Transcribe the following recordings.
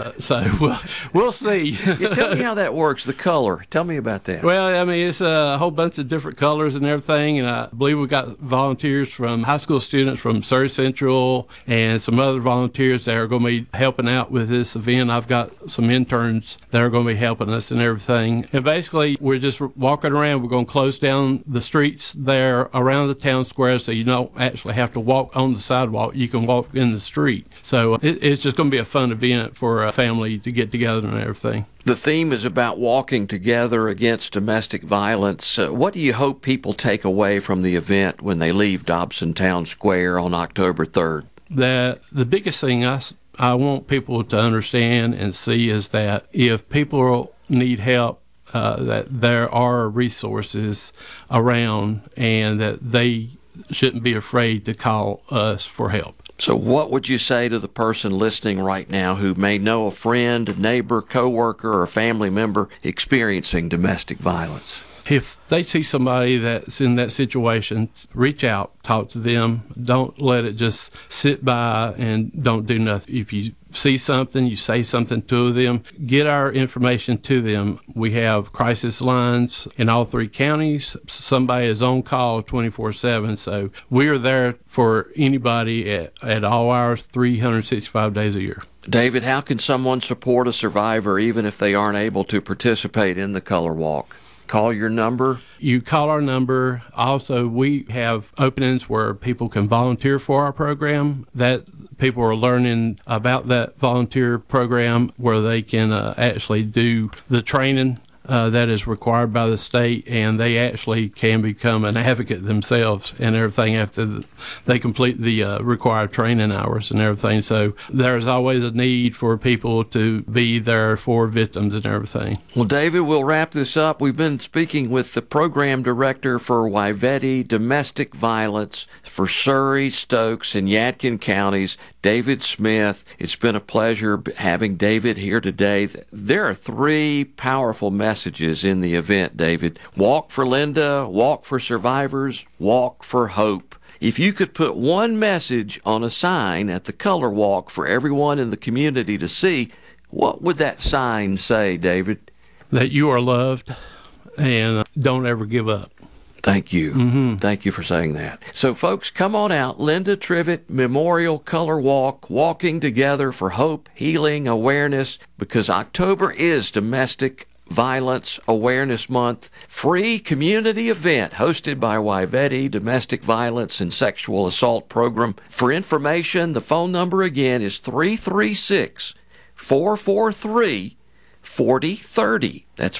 So we'll see. Yeah, tell me how that works, the color. Tell me about that. Well, I mean, it's a whole bunch of different colors and everything, and I believe we've got volunteers from high school students from Surrey Central and some other volunteers that are going to be helping out with this event. I've got some interns that are going to be helping us and everything. And basically, we're just walking around. We're going to close down the streets there around the town square so you don't actually have to walk on the sidewalk. You can walk in the street. So it's just going to be a fun event for a family to get together and everything. The theme is about walking together against domestic violence. What do you hope people take away from the event when they leave Dobson Town Square on October 3rd? The biggest thing I want people to understand and see is that if people need help, that there are resources around and that they shouldn't be afraid to call us for help. So what would you say to the person listening right now who may know a friend, neighbor, coworker, or family member experiencing domestic violence? If they see somebody that's in that situation, reach out, talk to them. Don't let it just sit by and don't do nothing. If you see something, you say something to them, get our information to them. We have crisis lines in all 3 counties. Somebody is on call 24/7, so we are there for anybody at all hours, 365 days a year. David, how can someone support a survivor even if they aren't able to participate in the Color Walk? Call your number. You call our number. Also, we have openings where people can volunteer for our program. That people are learning about that volunteer program where they can actually do the training that is required by the state, and they actually can become an advocate themselves and everything after they complete the required training hours and everything. So there's always a need for people to be there for victims and everything. Well, David, we'll wrap this up. We've been speaking with the program director for Waivetti Domestic Violence for Surrey, Stokes, and Yadkin counties, David Smith. It's been a pleasure having David here today. There are 3 powerful messages in the event, David. Walk for Linda, walk for survivors, walk for hope. If you could put one message on a sign at the Color Walk for everyone in the community to see, what would that sign say, David? That you are loved and don't ever give up. Thank you. Mm-hmm. Thank you for saying that. So, folks, come on out. Linda Trivett Memorial Color Walk, walking together for hope, healing, awareness, because October is Domestic Violence Awareness Month. Free community event hosted by Waivetti Domestic Violence and Sexual Assault Program. For information, the phone number again is 336-443-4030. That's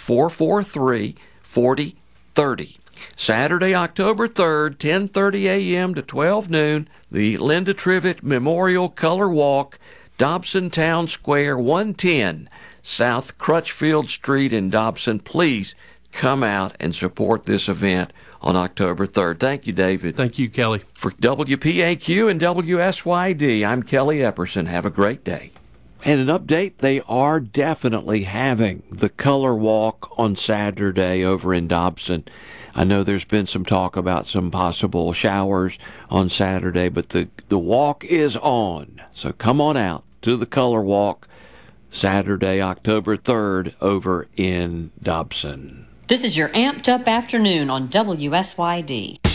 443-4030. Saturday, October 3rd, 10:30 a.m. to 12 noon, the Linda Trivett Memorial Color Walk, Dobson Town Square, 110 South Crutchfield Street in Dobson. Please come out and support this event on October 3rd. Thank you, David. Thank you, Kelly. For WPAQ and WSYD, I'm Kelly Epperson. Have a great day. And an update, they are definitely having the Color Walk on Saturday over in Dobson. I know there's been some talk about some possible showers on Saturday, but the walk is on. So come on out to the Color Walk Saturday, October 3rd over in Dobson. This is your Amped Up Afternoon on WSYD.